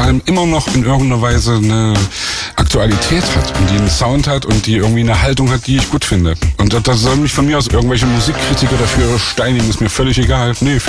allem immer noch in irgendeiner Weise eine Aktualität hat und die einen Sound hat und die irgendwie eine Haltung hat, die ich gut finde. Und das soll mich von mir aus irgendwelche Musikkritiker dafür steinigen, ist mir völlig egal. Nee,